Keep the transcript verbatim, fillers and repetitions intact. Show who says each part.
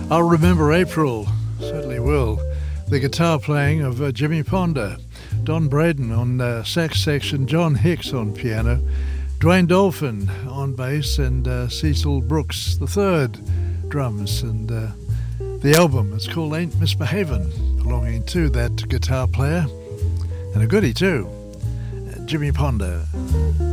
Speaker 1: I'll remember April, certainly will. The guitar playing of uh, Jimmy Ponder, Don Braden on uh, sax section, John Hicks on piano, Dwayne Dolphin on bass, and uh, Cecil Brooks the third drums. And uh, the album, it's called Ain't Misbehavin', belonging to that guitar player, and a goodie too, uh, Jimmy Ponder.